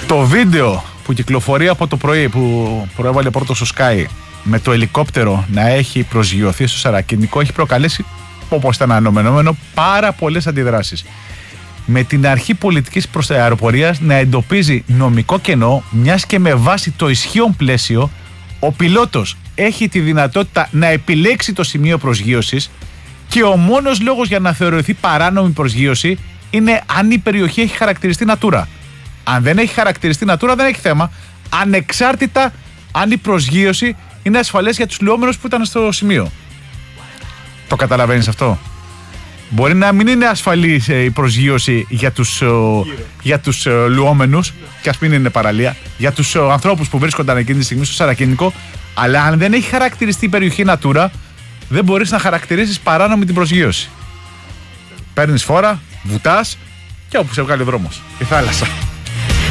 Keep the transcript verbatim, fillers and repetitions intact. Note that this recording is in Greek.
Το βίντεο που κυκλοφορεί από το πρωί, που προέβαλε πρώτο στο Sky, με το ελικόπτερο να έχει προσγειωθεί στο Σαρακινικό, έχει προκαλέσει, όπως ήταν αναμενόμενο, πάρα πολλές αντιδράσεις. Με την αρχή πολιτικής προς αεροπορίας να εντοπίζει νομικό κενό, μιας και με βάση το ισχύον πλαίσιο ο πιλότος έχει τη δυνατότητα να επιλέξει το σημείο προσγείωσης και ο μόνος λόγος για να θεωρηθεί παράνομη προσγείωση είναι αν η περιοχή έχει χαρακτηριστεί Natura. Αν δεν έχει χαρακτηριστεί Natura δεν έχει θέμα, ανεξάρτητα αν η προσγείωση είναι ασφαλές για τους λουόμενους που ήταν στο σημείο. Το καταλαβαίνεις αυτό? Μπορεί να μην είναι ασφαλής η προσγείωση για τους, για τους λουόμενους, και ας μην είναι παραλία, για τους ανθρώπους που βρίσκονταν εκείνη τη στιγμή στο Σαρακινικό, αλλά αν δεν έχει χαρακτηριστεί η περιοχή Natura, δεν μπορείς να χαρακτηρίσεις παράνομη την προσγείωση. Παίρνεις φόρα, βουτάς και όπου σε βγάλει ο δρόμος, η θάλασσα.